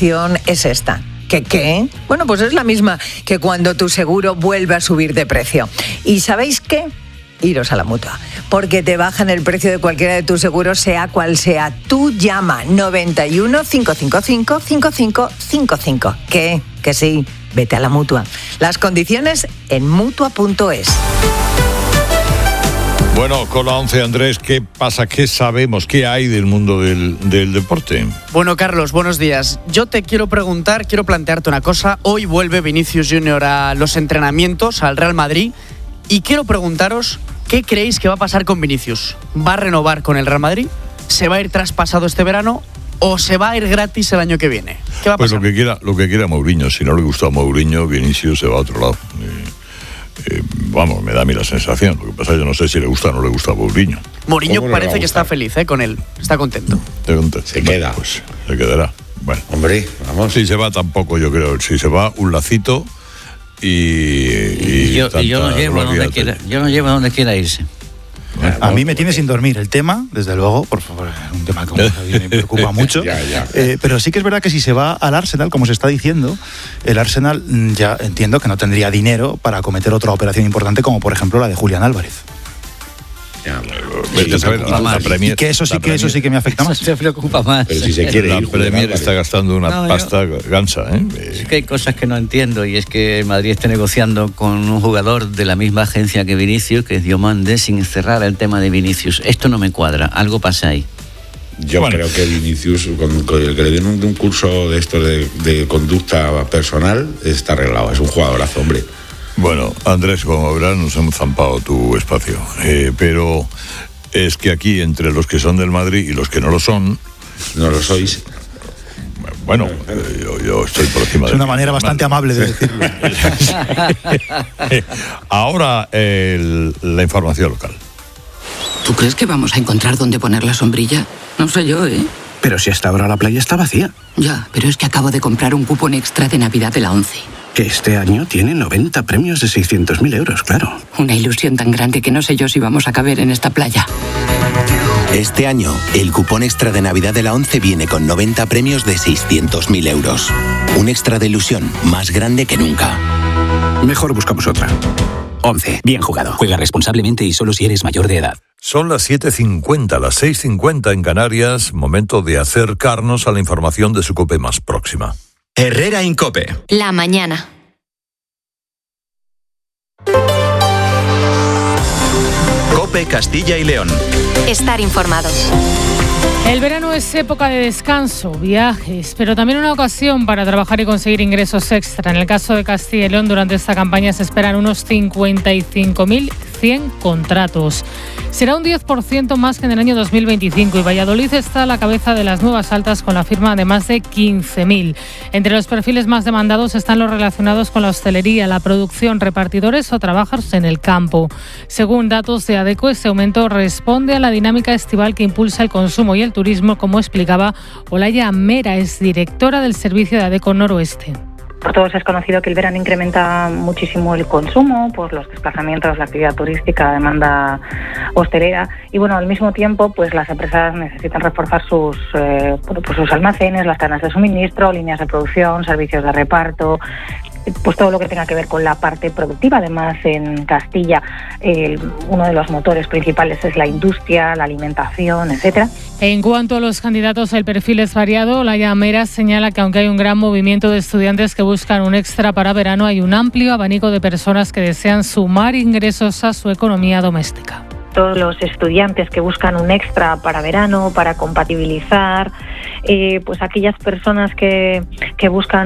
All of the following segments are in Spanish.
información es esta. ¿Qué? Bueno, pues es la misma que cuando tu seguro vuelve a subir de precio. ¿Y sabéis qué? Iros a la Mutua, porque te bajan el precio de cualquiera de tus seguros, sea cual sea. Tú llama 91 555 5555. ¿Qué? Que sí, vete a la Mutua. Las condiciones en Mutua.es. Bueno, con la 11, Andrés, ¿qué pasa? ¿Qué sabemos? ¿Qué hay del mundo del deporte? Bueno, Carlos, buenos días. Yo te quiero plantearte una cosa. Hoy vuelve Vinicius Junior a los entrenamientos, al Real Madrid, y quiero preguntaros, ¿qué creéis que va a pasar con Vinicius? ¿Va a renovar con el Real Madrid? ¿Se va a ir traspasado este verano? ¿O se va a ir gratis el año que viene? ¿Qué va a pasar? Pues lo que quiera Mourinho. Si no le gusta a Mourinho, Vinicius se va a otro lado. Vamos, me da a mí la sensación. Lo que pasa es que yo no sé si le gusta o no le gusta a Mourinho. Mourinho parece que está feliz con él. Está contento. Se queda. Pues se quedará. Bueno. Hombre, vamos. Si se va tampoco, yo creo. Si se va, un lacito y yo no llevo a donde quiera. Yo no llevo a donde quiera irse. A mí me tiene sin dormir el tema, desde luego, por favor, es un tema que me preocupa mucho. Pero sí que es verdad que si se va al Arsenal, como se está diciendo, el Arsenal ya entiendo que no tendría dinero para acometer otra operación importante, como por ejemplo la de Julián Álvarez. Y que eso sí que me afecta más. Se preocupa más. Pero si se quiere ir, la Premier está gastando una pasta gansa. Es que hay cosas que no entiendo, y es que el Madrid esté negociando con un jugador de la misma agencia que Vinicius, que es Diomande, sin cerrar el tema de Vinicius. Esto no me cuadra, algo pasa ahí. Yo creo que Vinicius, con el que le den un curso de esto de conducta personal, está arreglado. Es un jugadorazo, hombre. Bueno, Andrés, como verás, nos hemos zampado tu espacio. Pero es que aquí, entre los que son del Madrid y los que no lo son... No lo sois. Bueno, yo estoy por encima de... Es una manera bastante amable de decirlo. Ahora, la información local. ¿Tú crees que vamos a encontrar dónde poner la sombrilla? No sé yo, ¿eh? Pero si hasta ahora la playa está vacía. Ya, pero es que acabo de comprar un cupón extra de Navidad de la 11. Que este año tiene 90 premios de 600.000 euros, claro. Una ilusión tan grande que no sé yo si vamos a caber en esta playa. Este año, el cupón extra de Navidad de la 11 viene con 90 premios de 600.000 euros. Un extra de ilusión más grande que nunca. Mejor buscamos otra. 11. Bien jugado. Juega responsablemente y solo si eres mayor de edad. Son las 7:50, las 6:50 en Canarias. Momento de acercarnos a la información de su COPE más próxima. Herrera Incope. La mañana. COPE Castilla y León. Estar informados. El verano es época de descanso, viajes, pero también una ocasión para trabajar y conseguir ingresos extra. En el caso de Castilla y León, durante esta campaña se esperan unos 55.100 contratos. Será un 10% más que en el año 2025 y Valladolid está a la cabeza de las nuevas altas con la firma de más de 15.000. Entre los perfiles más demandados están los relacionados con la hostelería, la producción, repartidores o trabajos en el campo. Según datos de ADECO, este aumento responde a la dinámica estival que impulsa el consumo y el turismo, como explicaba Olaya Mera, es directora del servicio de ADECO Noroeste. Por todos es conocido que el verano incrementa muchísimo el consumo por los desplazamientos, la actividad turística, la demanda hostelera y bueno, al mismo tiempo pues las empresas necesitan reforzar sus almacenes, las cadenas de suministro, líneas de producción, servicios de reparto, pues todo lo que tenga que ver con la parte productiva. Además, en Castilla uno de los motores principales es la industria, la alimentación, etcétera. En cuanto a los candidatos, el perfil es variado. Olaya Mera señala que aunque hay un gran movimiento de estudiantes que buscan un extra para verano, hay un amplio abanico de personas que desean sumar ingresos a su economía doméstica. Todos los estudiantes que buscan un extra para verano, para compatibilizar, pues aquellas personas que buscan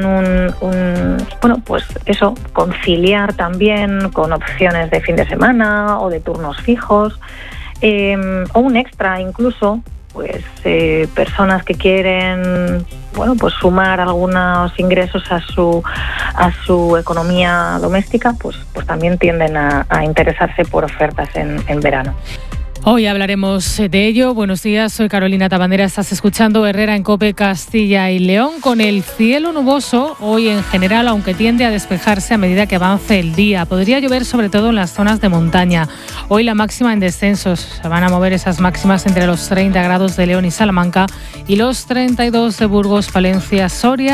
conciliar también con opciones de fin de semana o de turnos fijos, o un extra incluso, pues personas que quieren sumar algunos ingresos a su economía doméstica, pues también tienden a interesarse por ofertas en verano. Hoy hablaremos de ello. Buenos días, soy Carolina Tabandera. Estás escuchando Herrera en COPE Castilla y León. Con el cielo nuboso hoy en general, aunque tiende a despejarse a medida que avance el día. Podría llover sobre todo en las zonas de montaña. Hoy la máxima en descensos. Se van a mover esas máximas entre los 30 grados de León y Salamanca y los 32 de Burgos, Palencia, Soria